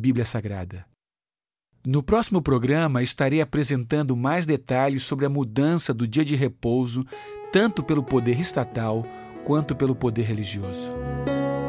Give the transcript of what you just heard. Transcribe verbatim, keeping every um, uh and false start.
Bíblia Sagrada. No próximo programa, estarei apresentando mais detalhes sobre a mudança do dia de repouso, tanto pelo poder estatal quanto pelo poder religioso.